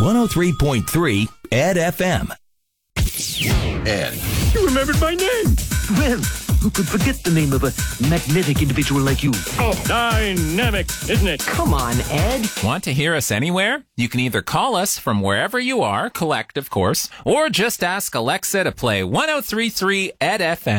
103.3 Ed FM. Ed. You remembered my name. Well, who could forget the name of a magnetic individual like you? Ed. Dynamic, isn't it? Come on, Ed. Want to hear us anywhere? You can either call us from wherever you are, collect, of course, or just ask Alexa to play 103.3 Ed FM.